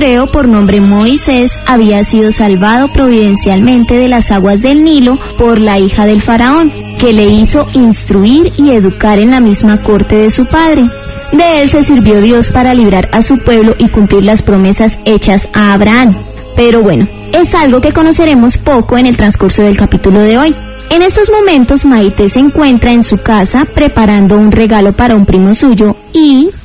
hebreo por nombre Moisés había sido salvado providencialmente de las aguas del Nilo por la hija del faraón, que le hizo instruir y educar en la misma corte de su padre. De él se sirvió Dios para librar a su pueblo y cumplir las promesas hechas a Abraham. Pero bueno, es algo que conoceremos poco en el transcurso del capítulo de hoy. En estos momentos Maite se encuentra en su casa preparando un regalo para un primo suyo y